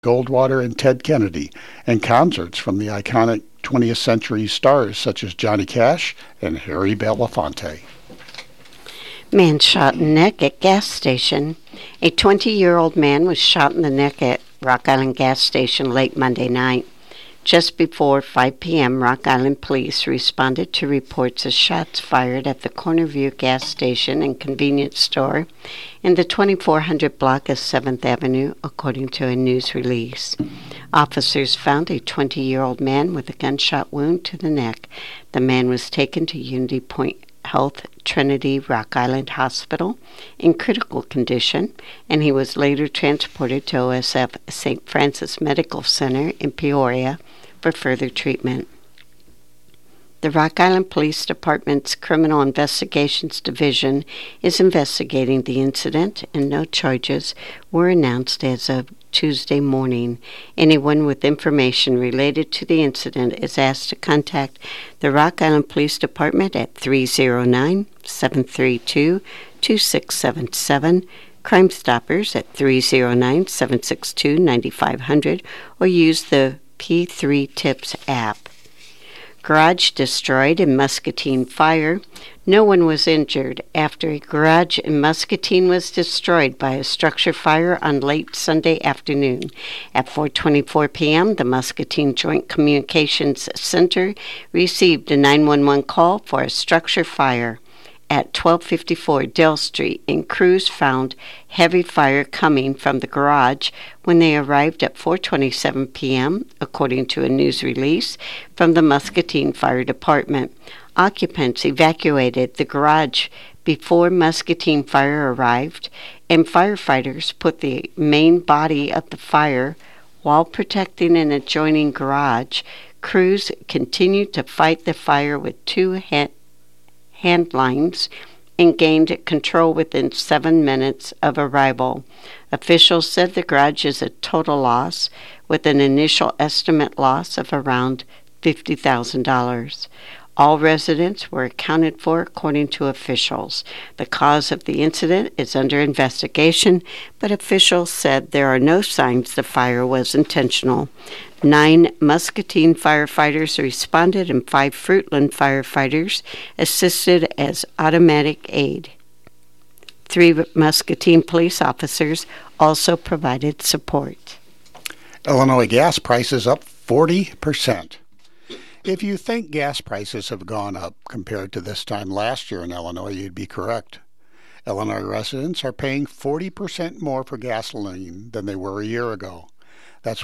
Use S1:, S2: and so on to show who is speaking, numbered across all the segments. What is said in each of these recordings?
S1: Goldwater and Ted Kennedy, and concerts from the iconic 20th century stars such as Johnny Cash and Harry Belafonte.
S2: Man shot in neck at gas station. A 20-year-old man was shot in the neck at Rock Island gas station late Monday night. Just before 5 p.m., Rock Island police responded to reports of shots fired at the Cornerview gas station and convenience store in the 2400 block of 7th Avenue, according to a news release. Officers found a 20-year-old man with a gunshot wound to the neck. The man was taken to Unity Point Health Trinity Rock Island Hospital in critical condition, and he was later transported to OSF St. Francis Medical Center in Peoria for further treatment. The Rock Island Police Department's Criminal Investigations Division is investigating the incident, and no charges were announced as of Tuesday morning. Anyone with information related to the incident is asked to contact the Rock Island Police Department at 309-732-2677, Crime Stoppers at 309-762-9500, or use the P3 Tips app. Garage destroyed in Muscatine fire. No one was injured after a garage in Muscatine was destroyed by a structure fire on late Sunday afternoon. At 4:24 p.m., the Muscatine Joint Communications Center received a 911 call for a structure fire at 1254 Dell Street, and crews found heavy fire coming from the garage when they arrived at 4:27 p.m., according to a news release from the Muscatine Fire Department. Occupants evacuated the garage before Muscatine Fire arrived, and firefighters put the main body of the fire while protecting an adjoining garage. Crews continued to fight the fire with two hand lines and gained control within 7 minutes of arrival. Officials said the garage is a total loss, with an initial estimate loss of around $50,000. All residents were accounted for, according to officials. The cause of the incident is under investigation, but officials said there are no signs the fire was intentional. 9 Muscatine firefighters responded, and 5 Fruitland firefighters assisted as automatic aid. 3 Muscatine police officers also provided support.
S1: Illinois gas prices up 40%. If you think gas prices have gone up compared to this time last year in Illinois, you'd be correct. Illinois residents are paying 40% more for gasoline than they were a year ago. That's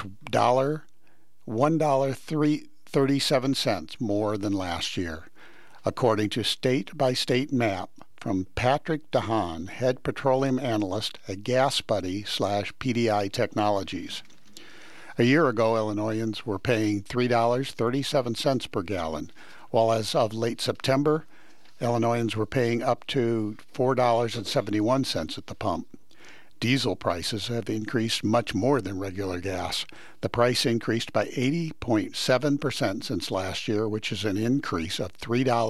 S1: $1.37 more than last year, according to state-by-state map from Patrick DeHaan, head petroleum analyst at GasBuddy/PDI Technologies. A year ago, Illinoisans were paying $3.37 per gallon, while as of late September, Illinoisans were paying up to $4.71 at the pump. Diesel prices have increased much more than regular gas. The price increased by 80.7% since last year, which is an increase of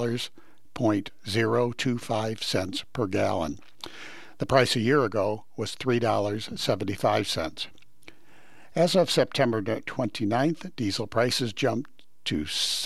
S1: $3.025 per gallon. The price a year ago was $3.75. As of September 29th, diesel prices jumped to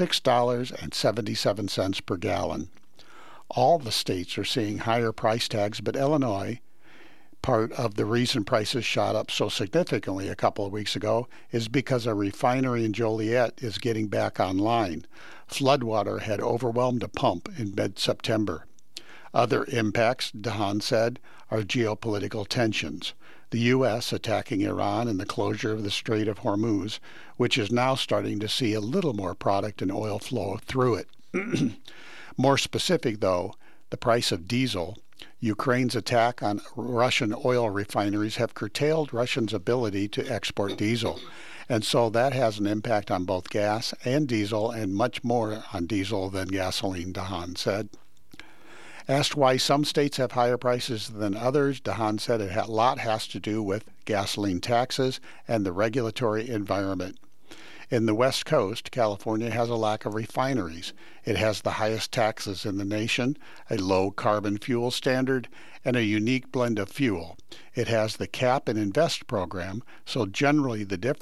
S1: $6.77 per gallon. All the states are seeing higher price tags, but Illinois, part of the reason prices shot up so significantly a couple of weeks ago, is because a refinery in Joliet is getting back online. Floodwater had overwhelmed a pump in mid-September. Other impacts, DeHaan said, are geopolitical tensions. The U.S. attacking Iran and the closure of the Strait of Hormuz, which is now starting to see a little more product and oil flow through it. More specific, though, the price of diesel. Ukraine's attack on Russian oil refineries have curtailed Russia's ability to export diesel, and so that has an impact on both gas and diesel, and much more on diesel than gasoline, DeHaan said. Asked why some states have higher prices than others, DeHaan said a lot has to do with gasoline taxes and the regulatory environment. In the West Coast, California has a lack of refineries. It has the highest taxes in the nation, a low carbon fuel standard, and a unique blend of fuel. It has the Cap and Invest program, so generally the difference